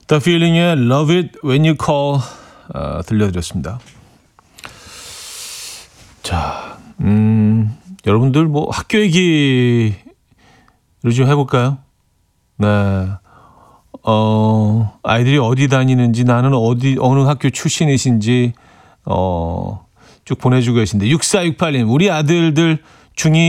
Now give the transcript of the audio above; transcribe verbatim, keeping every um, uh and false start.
The Feeling의 Love It When You Call 어, 들려드렸습니다. 자, 음, 여러분들 뭐 학교 얘기를 좀 해볼까요? 네, 어, 아이들이 어디 다니는지 나는 어디 어느 학교 출신이신지 어, 쭉 보내주고 계신데 육사육팔 님 우리 아들들 중이